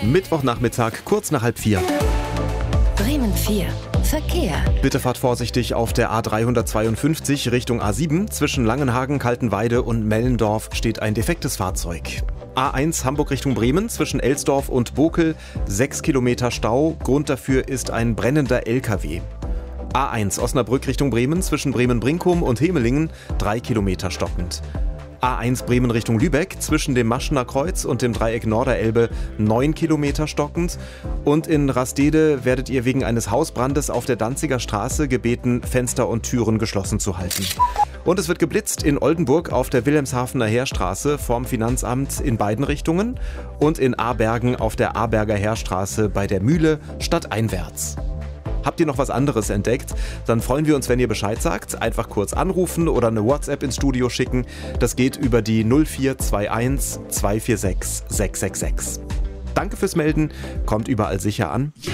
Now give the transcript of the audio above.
Mittwochnachmittag, kurz nach 3:30. Bremen 4. Verkehr. Bitte fahrt vorsichtig auf der A352 Richtung A7. Zwischen Langenhagen, Kaltenweide und Mellendorf steht ein defektes Fahrzeug. A1 Hamburg Richtung Bremen zwischen Elsdorf und Bokel 6 Kilometer Stau. Grund dafür ist ein brennender LKW. A1 Osnabrück Richtung Bremen zwischen Bremen-Brinkum und Hemelingen 3 Kilometer stockend. A1 Bremen Richtung Lübeck zwischen dem Maschener Kreuz und dem Dreieck Norderelbe 9 Kilometer stockend. Und in Rastede werdet ihr wegen eines Hausbrandes auf der Danziger Straße gebeten, Fenster und Türen geschlossen zu halten. Und es wird geblitzt in Oldenburg auf der Wilhelmshavener Heerstraße vorm Finanzamt in beiden Richtungen und in Abergen auf der Aberger Heerstraße bei der Mühle stadteinwärts. Habt ihr noch was anderes entdeckt? Dann freuen wir uns, wenn ihr Bescheid sagt. Einfach kurz anrufen oder eine WhatsApp ins Studio schicken. Das geht über die 0421 246 666. Danke fürs Melden. Kommt überall sicher an.